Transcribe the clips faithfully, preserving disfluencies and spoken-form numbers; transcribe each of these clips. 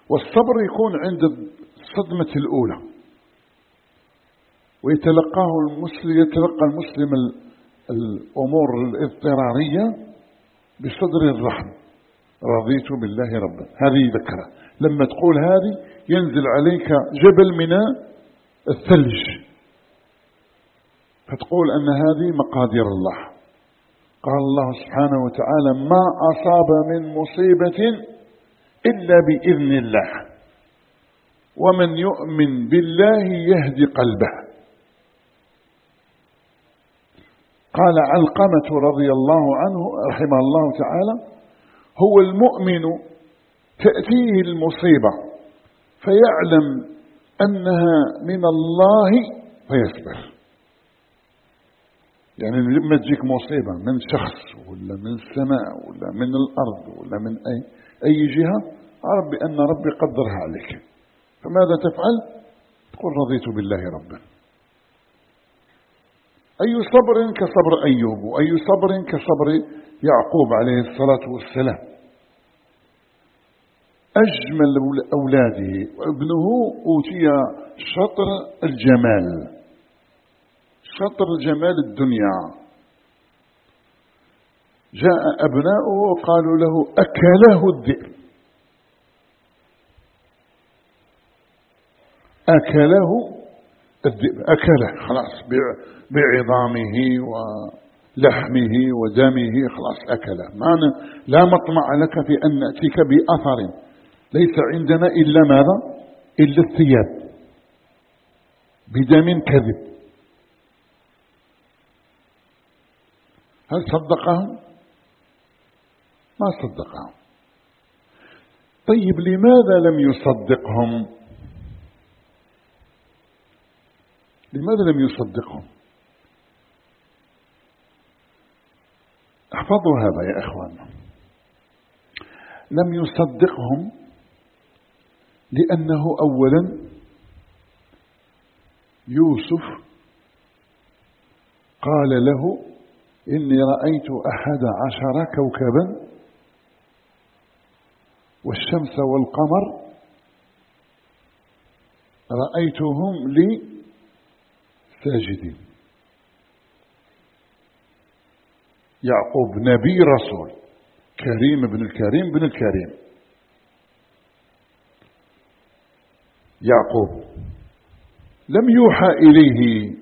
والصبر يكون عند الصدمة الأولى، ويتلقاه المسلم يتلقى المسلم الأمور الاضطرارية بصدر الرحم، رضيت بالله ربا. هذه ذكرى لما تقول هذه ينزل عليك جبل من الثلج، فتقول أن هذه مقادير الله. قال الله سبحانه وتعالى: ما أصاب من مصيبة إلا بإذن الله، ومن يؤمن بالله يهدي قلبه. قال علقمة رضي الله عنه رحمه الله تعالى: هو المؤمن تأتيه المصيبة فيعلم أنها من الله فيصبر. يعني لما تجيك مصيبة من شخص ولا من السماء ولا من الأرض ولا من أي, أي جهة، عرف بأن ربي قدرها عليك، فماذا تفعل؟ تقول رضيت بالله ربا. أي صبر كصبر أيوب، وأي صبر كصبر يعقوب عليه الصلاة والسلام. أجمل أولاده وابنه أوتي شطر الجمال، شطر جمال الدنيا. جاء أبناؤه وقالوا له: أكله الذئب. أكله الذئب، أكله خلاص بعظامه ولحمه ودمه، خلاص أكله. ما لا مطمع لك في أن نأتيك بأثر، ليس عندنا إلا ماذا؟ إلا الثياب بدم كذب. هل صدقهم؟ ما صدقهم. طيب لماذا لم يصدقهم؟ لماذا لم يصدقهم؟ احفظوا هذا يا إخوان. لم يصدقهم لأنه أولا يوسف قال له: إني رأيت أحد عشر كوكبا والشمس والقمر رأيتهم لي ساجدين. يعقوب نبي رسول كريم ابن الكريم بن الكريم. يعقوب لم يوحى إليه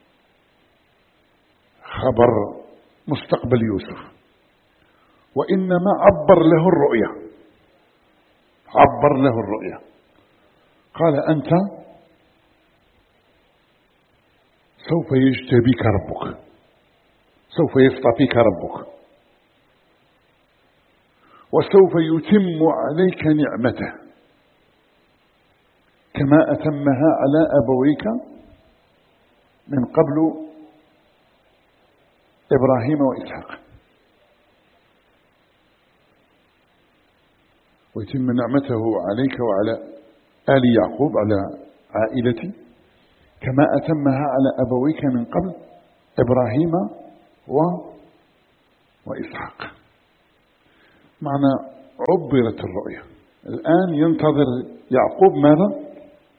خبر مستقبل يوسف، وإنما عبر له الرؤيا، عبر له الرؤيا. قال: أنت سوف يجتبيك ربك، سوف يصطفيك ربك، وسوف يتم عليك نعمته كما أتمها على أبويك من قبل إبراهيم وإسحاق، ويتم نعمته عليك وعلى آل يعقوب، على عائلتي، كما أتمها على أبويك من قبل إبراهيم و... وإسحاق. معنى عبرت الرؤيا. الآن ينتظر يعقوب ماذا؟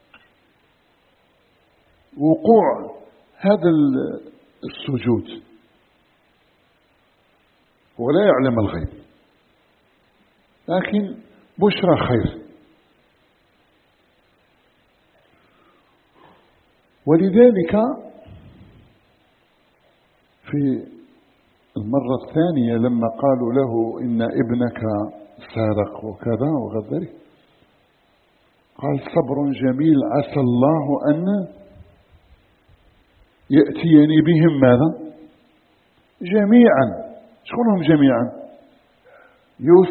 وقوع هذا السجود، ولا يعلم الغيب، لكن بشرى خير. ولذلك في المرة الثانية لما قالوا له: إن ابنك سارق وكذا وغذره، قال: صبر جميل عسى الله أن يأتيني بهم ماذا؟ جميعا. شكونهم جميعا؟ يوسف